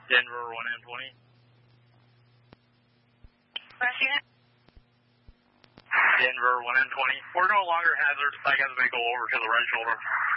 Denver 1M20. Denver 1M20. We're no longer hazardous. I got the vehicle over to the right shoulder.